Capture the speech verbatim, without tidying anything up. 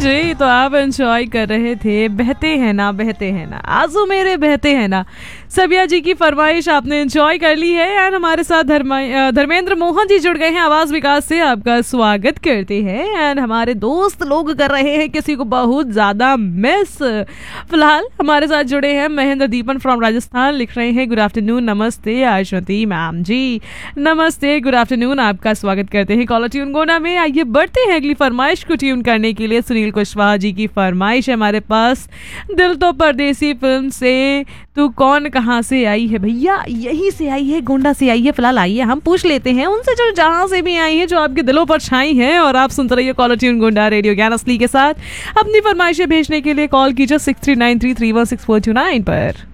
जी, तो आप एंजॉय कर रहे थे बहते हैं ना बहते हैं ना आंसू मेरे बहते हैं ना। सबिया जी की फरमाइश आपने एंजॉय कर ली है। एंड हमारे साथ धर्मेंद्र मोहन जी जुड़ गए हैं आवाज विकास से, आपका स्वागत करते हैं। एंड हमारे दोस्त लोग कर रहे हैं किसी को बहुत ज्यादा मिस। फिलहाल हमारे साथ जुड़े हैं महेंद्र दीपन फ्रॉम राजस्थान, लिख रहे हैं गुड आफ्टरनून, नमस्ते आशुति मैम जी, नमस्ते, गुड आफ्टरनून, आपका स्वागत करते हैं कॉलर ट्यून गोना में। आइए बढ़ते हैं अगली फरमाइश को ट्यून करने के लिए। सुनील कुशवाहा जी की फरमाइश है हमारे पास, दिल तो परदेसी फिल्म से तू कौन कहाँ से आई है। भैया यहीं से आई है, गोंडा से आई है। फिलहाल आइए हम पूछ लेते हैं उनसे जो जहाँ से भी आई है, जो आपके दिलों पर छाई है। और आप सुनते रहिए कॉलर ट्यून गोंडा रेडियो ज्ञान असली के साथ। अपनी फरमाइशें भेजने के लिए कॉल कीजिए six three nine three three one six four to nine पर।